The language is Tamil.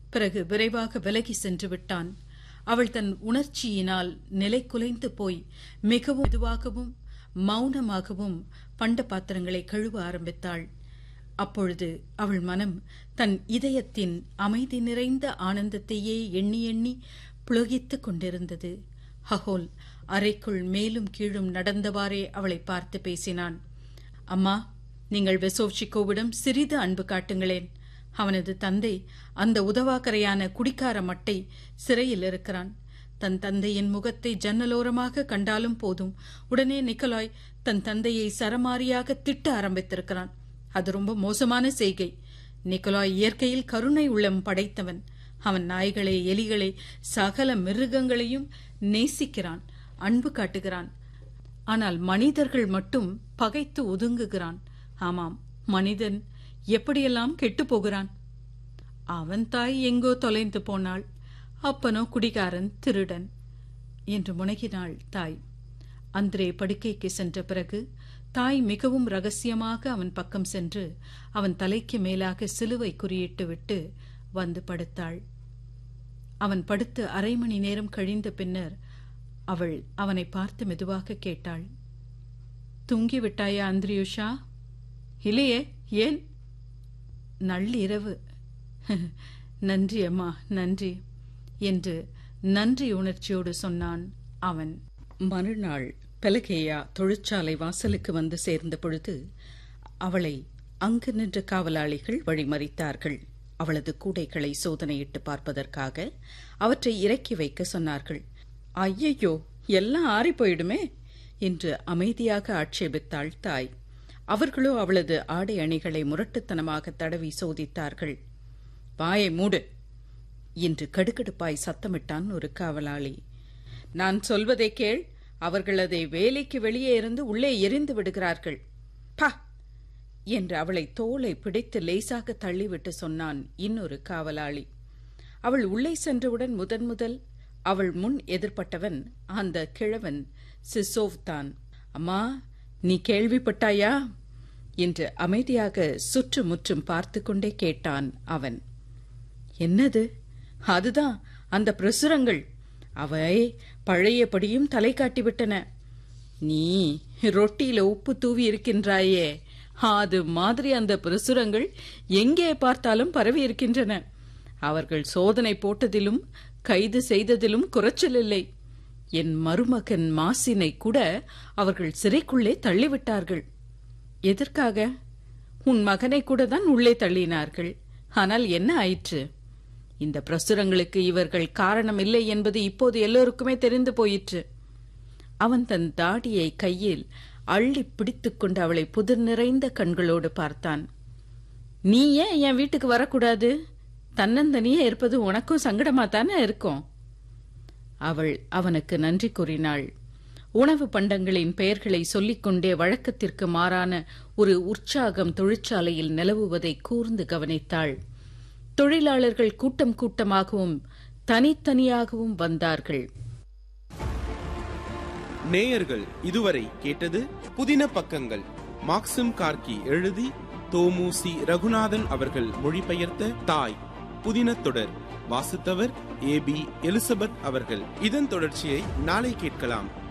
பிறகு விரைவாக விலகி சென்று விட்டான். அவள் தன் உணர்ச்சியினால் நிலை குலைந்து போய் மிகவும் மெதுவாகவும் மௌனமாகவும் பண்ட பாத்திரங்களை கழுவ ஆரம்பித்தாள். அப்பொழுது அவள் மனம் தன் இதயத்தின் அமைதி நிறைந்த ஆனந்தத்தையே எண்ணி எண்ணி புளகித்துக் கொண்டிருந்தது. ஹகோல் அறைக்குள் மேலும் கீழும் நடந்தவாறே அவளை பார்த்து பேசினான். அம்மா, நீங்கள் வெசோவ்சிகோவிடம் சிறிது அன்பு காட்டுங்களேன். அவனது தந்தை அந்த உதவாக்கரையான குடிக்கார மட்டை சிறையில் இருக்கிறான். தன் தந்தையின் முகத்தை ஜன்னலோரமாக கண்டாலும் போதும், உடனே நிக்கலாய் தன் தந்தையை சரமாரியாக திட்ட ஆரம்பித்திருக்கிறான். அது ரொம்ப மோசமான செய்கை. நிக்கலாய் இயற்கையில் கருணை உள்ளம் படைத்தவன். அவன் நாய்களை, எலிகளை, சகல மிருகங்களையும் நேசிக்கிறான், அன்பு காட்டுகிறான். ஆனால் மனிதர்கள் மட்டும் பகைத்து ஒதுங்குகிறான். ஆமாம், மனிதன் எப்படியெல்லாம் கெட்டுப் போகிறான். அவன் தாய் எங்கோ தொலைந்து போனாள், அப்பனோ குடிகாரன், திருடன் என்று முனகினாள் தாய். அந்திரே படுக்கைக்கு சென்ற பிறகு தாய் மிகவும் ரகசியமாக அவன் பக்கம் சென்று அவன் தலைக்கு மேலாக சிலுவை குறியிட்டு விட்டு வந்து படுத்தாள். அவன் படுத்து அரை மணி நேரம் கழிந்த பின்னர் அவள் அவனை பார்த்து மெதுவாக கேட்டாள். தூங்கிவிட்டாயா அந்திரியுஷா? இல்லையே, ஏன்? நள்ளிரவு. நன்றி அம்மா, நன்றி என்று நன்றி உணர்ச்சியோடு சொன்னான் அவன். மறுநாள் பெலகேயா தொழிற்சாலை வாசலுக்கு வந்து சேர்ந்த பொழுது அவளை அங்கு நின்ற காவலாளிகள் வழிமறித்தார்கள். அவளது கூடைகளை சோதனையிட்டு பார்ப்பதற்காக அவற்றை இறக்கி வைக்க சொன்னார்கள். ஐயையோ, எல்லாம் ஆறி போயிடுமே என்று அமைதியாக ஆட்சேபித்தாள் தாய். அவர்களோ அவளது ஆடை அணிகளை முரட்டுத்தனமாக தடவி சோதித்தார்கள். வாயை மூடு என்று கடுகடுப்பாய் சத்தமிட்டான் ஒரு காவலாளி. நான் சொல்வதை கேள், அவர்கள் அதை வேலைக்கு வெளியே இருந்து உள்ளே எரிந்து விடுகிறார்கள். பா என்று அவளை தோளை பிடித்து லேசாக தள்ளிவிட்டு சொன்னான் இன்னொரு காவலாளி. அவள் உள்ளே சென்றவுடன் முதல் அவள் முன் எதிர்பட்டவன் அந்த கிழவன் சிசோவ் தான். அம்மா, நீ கேள்விப்பட்டாயா என்று அமைதியாக சுற்றுமுற்றும் பார்த்து கொண்டே கேட்டான் அவன். என்னது? அதுதான் அந்த பிரசுரங்கள். அவை பழையபடியும் தலை காட்டிவிட்டன. நீ ரொட்டியில உப்பு தூவி இருக்கின்றாயே, அது மாதிரி அந்த பிரசுரங்கள் எங்கே பார்த்தாலும் பரவி இருக்கின்றன. அவர்கள் சோதனை போட்டதிலும் கைது செய்ததிலும் குறைச்சல் இல்லை. என் மருமகன் மாசினை கூட அவர்கள் சிறைக்குள்ளே தள்ளிவிட்டார்கள். எதற்காக? உன் மகனை கூட தான் உள்ளே தள்ளினார்கள். ஆனால் என்ன ஆயிற்று? இந்த பிரசுரங்களுக்கு இவர்கள் காரணம் இல்லை என்பது இப்போது எல்லோருக்குமே தெரிந்து போயிற்று. அவன் தன் தாடியை கையில் அள்ளி பிடித்துக் கொண்டு அவளை புதிர் நிறைந்த கண்களோடு பார்த்தான். நீ ஏன் என் வீட்டுக்கு வரக்கூடாது? தன்னந்தனியே இருப்பது உனக்கும் சங்கடமாத்தானே இருக்கும். அவள் அவனுக்கு நன்றி கூறினாள். உணவு பண்டங்களின் பெயர்களை சொல்லிக்கொண்டே வழக்கத்திற்கு மாறான ஒரு உற்சாகம் தொழிற்சாலையில் நிலவுவதை கூர்ந்து கவனித்தாள். தொழிலாளர்கள் கூட்டம் கூட்டமாகவும் தனித்தனியாகவும் வந்தார்கள். நேயர்கள் இதுவரை கேட்டது புதின பக்கங்கள். மாக்சிம் கார்கி எழுதி தோமுசி ரகுநாதன் அவர்கள் மொழிபெயர்த்த தாய் புதின தொடர். வாசித்தவர் AB எலிசபெத் அவர்கள். இதன் தொடர்ச்சியை நாளை கேட்கலாம்.